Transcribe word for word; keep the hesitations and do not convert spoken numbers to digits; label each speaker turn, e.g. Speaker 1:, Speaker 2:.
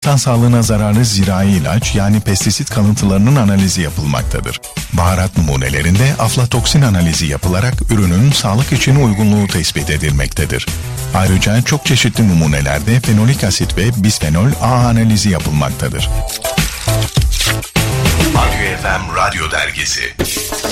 Speaker 1: İnsan sağlığına zararlı zirai ilaç yani pestisit kalıntılarının analizi yapılmaktadır. Baharat numunelerinde aflatoksin analizi yapılarak ürünün sağlık için uygunluğu tespit edilmektedir. Ayrıca çok çeşitli numunelerde fenolik asit ve bisfenol A analizi yapılmaktadır. Akü F M Radyo Dergisi.